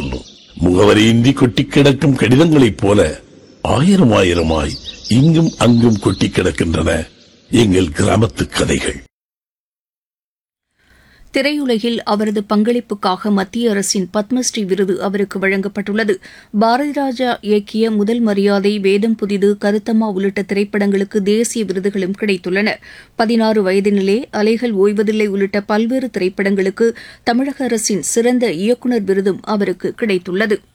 சொல்லும். முகவரியின்றி கொட்டி கிடக்கும் கடிதங்களைப் போல ஆயிரம் ஆயிரமாய் இங்கும் அங்கும் கொட்டி கிடக்கின்றன எங்கள் கிராமத்து கதைகள். திரையுலகில் அவரது பங்களிப்புக்காக மத்திய அரசின் பத்மஸ்ரீ விருது அவருக்கு வழங்கப்பட்டுள்ளது. பாரதி ராஜா இயக்கிய முதல் மரியாதை, வேதம் புதிது, கருத்தம்மா உள்ளிட்ட திரைப்படங்களுக்கு தேசிய விருதுகளும் கிடைத்துள்ளன. 16 வயதினிலே அலைகள் ஓய்வதில்லை உள்ளிட்ட பல்வேறு திரைப்படங்களுக்கு தமிழக அரசின் சிறந்த இயக்குநர் விருதும் அவருக்கு கிடைத்துள்ளது.